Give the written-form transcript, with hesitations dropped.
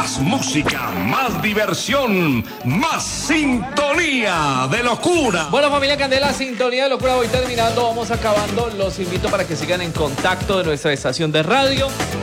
Más música, más diversión, más sintonía de locura. Bueno, familia Candela, sintonía de locura. Voy terminando, vamos acabando. Los invito para que sigan en contacto de nuestra estación de radio.